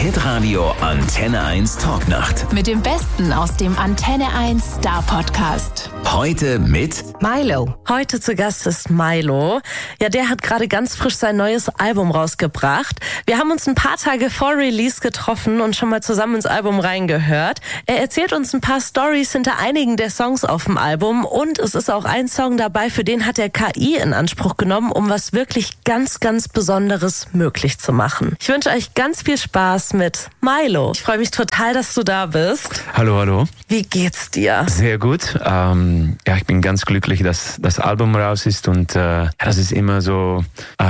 Hitradio Antenne 1 Talknacht. Mit dem Besten aus dem Antenne 1 Star Podcast. Heute mit Milo. Heute zu Gast ist Milo. Ja, der hat gerade ganz frisch sein neues Album rausgebracht. Wir haben uns ein paar Tage vor Release getroffen und schon mal zusammen ins Album reingehört. Er erzählt uns ein paar Storys hinter einigen der Songs auf dem Album und es ist auch ein Song dabei, für den hat er KI in Anspruch genommen, um was wirklich ganz, ganz Besonderes möglich zu machen. Ich wünsche euch ganz viel Spaß mit Milo. Ich freue mich total, dass du da bist. Hallo, hallo. Wie geht's dir? Sehr gut. Ich bin ganz glücklich, dass das Album raus ist und das ist immer so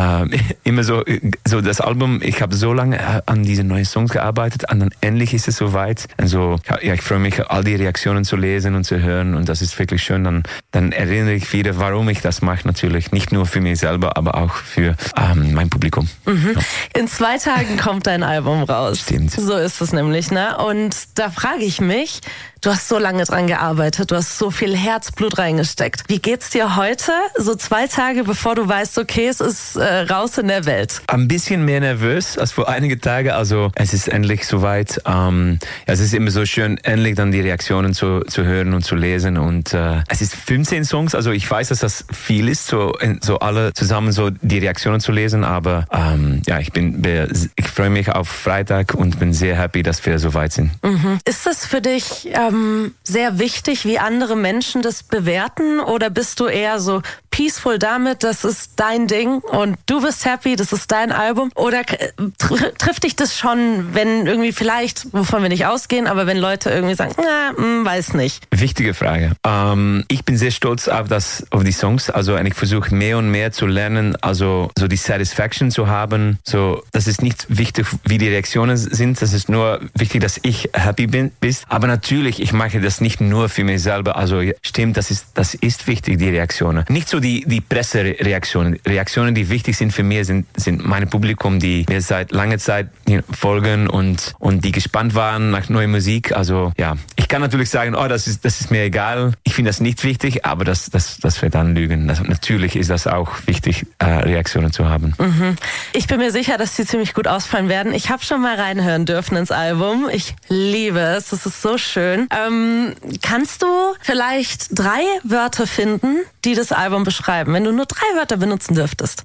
das Album. Ich habe so lange an diesen neuen Songs gearbeitet und dann endlich ist es soweit. Also ich freue mich, all die Reaktionen zu lesen und zu hören und das ist wirklich schön. Dann erinnere ich wieder, warum ich das mache. Natürlich nicht nur für mich selber, aber auch für mein Publikum. Mhm. Ja. In 2 Tagen kommt dein Album raus. Stimmt. So ist es nämlich, ne? Und da frage ich mich, du hast so lange dran gearbeitet, du hast so viel Herzblut reingesteckt. Wie geht's dir heute, so 2 Tage bevor du weißt, okay, es ist raus in der Welt? Ein bisschen mehr nervös als vor einigen Tagen. Also es ist endlich soweit. Es ist immer so schön, endlich dann die Reaktionen zu hören und zu lesen. Und es ist 15 Songs, also ich weiß, dass das viel ist, so alle zusammen so die Reaktionen zu lesen. Aber ich freue mich auf Freitag und bin sehr happy, dass wir soweit sind. Mhm. Ist das für dich sehr wichtig, wie andere Menschen das bewerten? Oder bist du eher so peaceful damit, das ist dein Ding und du bist happy, das ist dein Album? Oder trifft dich das schon, wenn irgendwie vielleicht, wovon wir nicht ausgehen, aber wenn Leute irgendwie sagen, weiß nicht? Wichtige Frage. Ich bin sehr stolz auf die Songs. Also ich versuche mehr und mehr zu lernen, also so die Satisfaction zu haben. So, das ist nicht wichtig, wie die Reaktionen sind. Das ist nur wichtig, dass ich happy bin. Aber natürlich, ich mache das nicht nur für mich selber. Also stimmt, das ist wichtig, die Reaktionen. Nicht so die Pressereaktionen. Reaktionen, die wichtig sind für mich, sind mein Publikum, die mir seit langer Zeit folgen und die gespannt waren nach neuer Musik. Also ja, ich kann natürlich sagen, das ist mir egal. Ich finde das nicht wichtig, aber das wird dann lügen. Natürlich ist das auch wichtig, Reaktionen zu haben. Mhm. Ich bin mir sicher, dass die ziemlich gut ausfallen werden. Ich habe schon mal reinhören dürfen ins Album. Ich liebe es. Das ist so schön. Kannst du vielleicht 3 Wörter finden, die das Album beschreiben, wenn du nur 3 Wörter benutzen dürftest?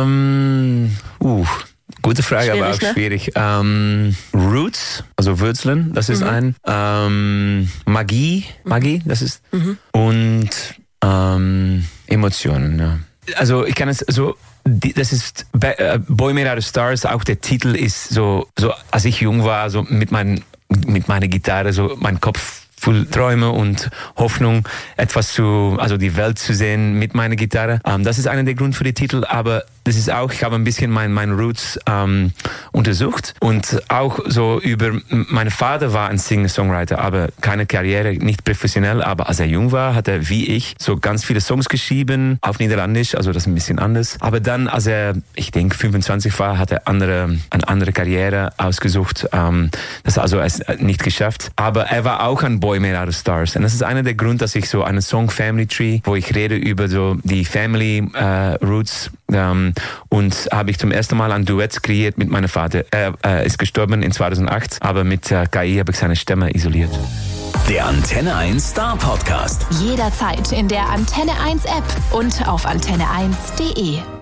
Gute Frage, aber auch schwierig. Roots, also Wurzeln, das ist ein. Magie, das ist. Und Emotionen, ja. Also ich kann es so, das ist Boy Made Out of Stars, auch der Titel ist so als ich jung war, so mit meiner Gitarre, so mein Kopf voll Träume und Hoffnung, also die Welt zu sehen mit meiner Gitarre. Das ist einer der Gründe für die Titel, aber das ist auch, ich habe ein bisschen meine Roots untersucht und auch so mein Vater war ein Singer-Songwriter, aber keine Karriere, nicht professionell, aber als er jung war, hat er wie ich so ganz viele Songs geschrieben auf Niederländisch, also das ist ein bisschen anders. Aber dann, als er, ich denke 25 war, hat er eine andere Karriere ausgesucht. Das also es nicht geschafft. Aber er war auch ein Boy Made Out of Stars. Und das ist einer der Gründe, dass ich so einen Song Family Tree, wo ich rede über so die Family Roots, und habe ich zum ersten Mal ein Duett kreiert mit meinem Vater. Er ist gestorben in 2008, aber mit KI habe ich seine Stimme isoliert. Der Antenne 1 Star Podcast. Jederzeit in der Antenne 1 App und auf antenne1.de.